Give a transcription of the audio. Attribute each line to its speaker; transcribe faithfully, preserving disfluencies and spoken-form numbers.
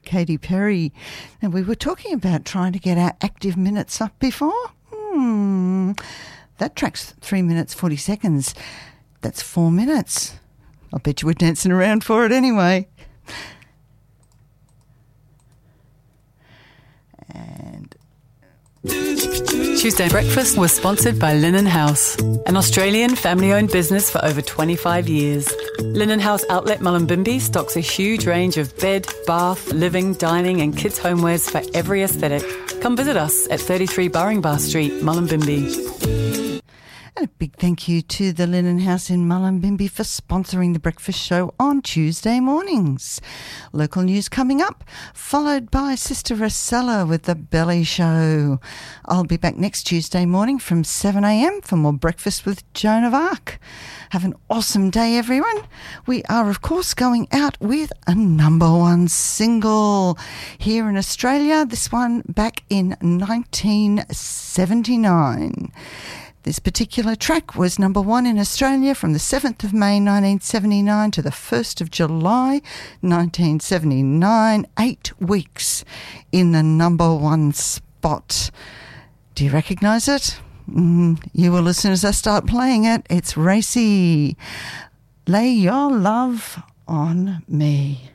Speaker 1: Katy Perry. And we were talking about trying to get our active minutes up before. Hmm. That track's three minutes, forty seconds. That's four minutes. I bet you we're dancing around for it anyway. And
Speaker 2: Tuesday Breakfast was sponsored by Linen House, an Australian family-owned business for over twenty-five years. Linen House Outlet Mullumbimby stocks a huge range of bed, bath, living, dining and kids' homewares for every aesthetic. Come visit us at thirty-three Burringbar Street, Mullumbimby.
Speaker 1: And a big thank you to the Linen House in Mullumbimby for sponsoring the breakfast show on Tuesday mornings. Local news coming up, followed by Sister Rosella with The Belly Show. I'll be back next Tuesday morning from seven a.m. for more Breakfast with Joan of Arc. Have an awesome day, everyone. We are, of course, going out with a number one single here in Australia, this one back in nineteen seventy-nine. This particular track was number one in Australia from the seventh of May nineteen seventy-nine to the first of July nineteen seventy-nine. Eight weeks in the number one spot. Do you recognise it? Mm, you will as soon as I start playing it. It's Racy. Lay Your Love on Me.